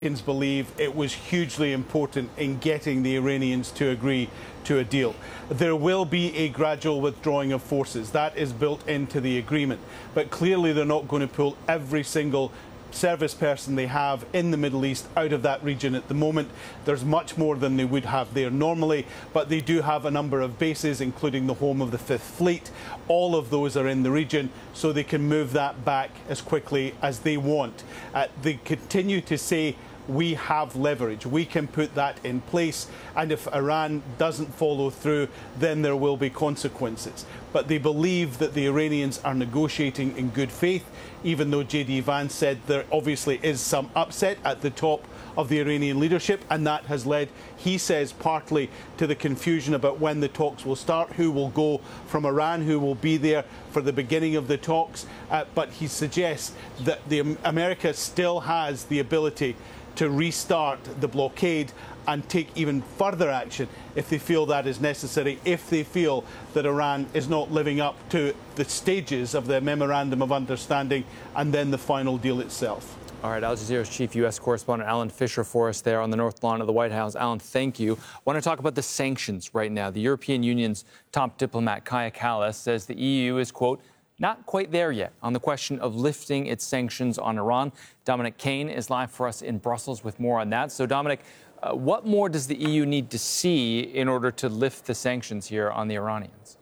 Americans believe it was hugely important in getting the Iranians to agree to a deal. There will be a gradual withdrawing of forces. That is built into the agreement. But clearly they're not going to pull every single service person they have in the Middle East out of that region at the moment. There's much more than they would have there normally, but they do have a number of bases, including the home of the Fifth Fleet. All of those are in the region, so they can move that back as quickly as they want. They continue to say, we have leverage. We can put that in place, and if Iran doesn't follow through, then there will be consequences. But they believe that the Iranians are negotiating in good faith, even though J.D. Vance said there obviously is some upset at the top of the Iranian leadership, and that has led, he says, partly to the confusion about when the talks will start, who will go from Iran, who will be there for the beginning of the talks. But he suggests that America still has the ability to restart the blockade and take even further action if they feel that is necessary, if they feel that Iran is not living up to the stages of the Memorandum of Understanding and then the final deal itself. All right, Al Jazeera's chief U.S. correspondent Alan Fisher for us there on the North Lawn of the White House. Alan, thank you. I want to talk about the sanctions right now. The European Union's top diplomat, Kaja Kallas, says the EU is, quote, not quite there yet on the question of lifting its sanctions on Iran. Dominic Kane is live for us in Brussels with more on that. So, Dominic, what more does the EU need to see in order to lift the sanctions here on the Iranians?